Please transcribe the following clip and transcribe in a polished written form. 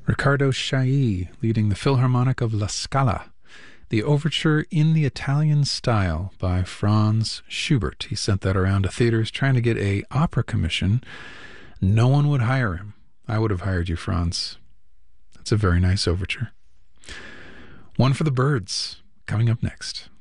Riccardo Chailly leading the Philharmonic of La Scala. The overture in the Italian style by Franz Schubert. He sent that around to theaters trying to get a opera commission. No one would hire him. I would have hired you, Franz. That's a very nice overture. One for the Birds, coming up next.